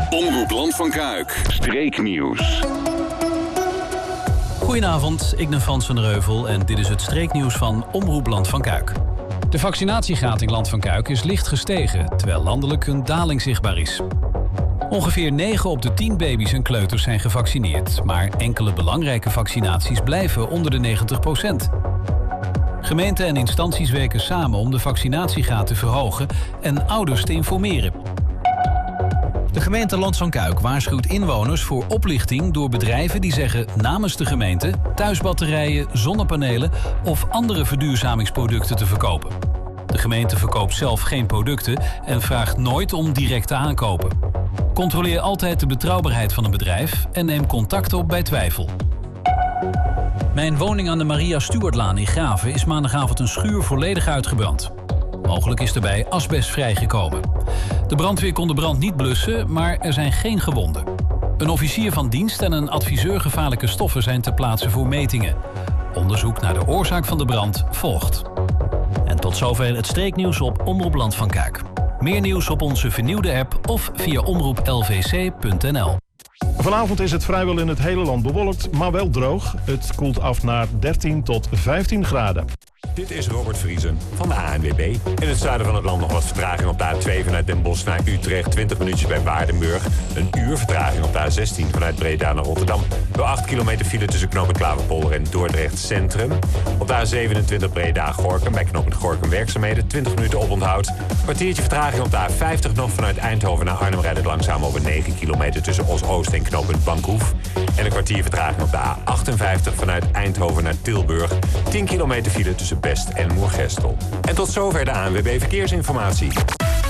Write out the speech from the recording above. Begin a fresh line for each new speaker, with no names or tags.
Omroep Land van Kuik. Streeknieuws.
Goedenavond, ik ben Frans van der Heuvel en dit is het streeknieuws van Omroep Land van Kuik. De vaccinatiegraad in Land van Kuik is licht gestegen, terwijl landelijk een daling zichtbaar is. Ongeveer 9 op de 10 baby's en kleuters zijn gevaccineerd, maar enkele belangrijke vaccinaties blijven onder de 90%. Gemeenten en instanties werken samen om de vaccinatiegraad te verhogen en ouders te informeren. De gemeente Land van Kuik waarschuwt inwoners voor oplichting door bedrijven die zeggen namens de gemeente thuisbatterijen, zonnepanelen of andere verduurzamingsproducten te verkopen. De gemeente verkoopt zelf geen producten en vraagt nooit om direct te aankopen. Controleer altijd de betrouwbaarheid van een bedrijf en neem contact op bij twijfel. Mijn woning aan de Maria Stuartlaan in Graven is maandagavond een schuur volledig uitgebrand. Mogelijk is erbij asbest vrijgekomen. De brandweer kon de brand niet blussen, maar er zijn geen gewonden. Een officier van dienst en een adviseur gevaarlijke stoffen zijn ter plaatse voor metingen. Onderzoek naar de oorzaak van de brand volgt. En tot zover het streeknieuws op Omroep Land van Kuik. Meer nieuws op onze vernieuwde app of via omroeplvc.nl.
Vanavond is het vrijwel in het hele land bewolkt, maar wel droog. Het koelt af naar 13 tot 15 graden.
Dit is Robert Vriesen van de ANWB. In het zuiden van het land nog wat vertraging op de A2 vanuit Den Bosch naar Utrecht. 20 minuutjes bij Waardenburg. Een uur vertraging op de A16 vanuit Breda naar Rotterdam. Door 8 kilometer file tussen knooppunt Klaverpolder en Dordrecht Centrum. Op de A27 Breda-Gorkum bij knooppunt Gorkum werkzaamheden. 20 minuten oponthoud. Kwartiertje vertraging op de A50 nog vanuit Eindhoven naar Arnhem rijdt het langzaam over 9 kilometer tussen Os-Oost en knooppunt Bankhoef. En een kwartier vertraging op de A58 vanuit Eindhoven naar Tilburg. 10 kilometer file tussen Best en Moergestel. En tot zover de ANWB Verkeersinformatie.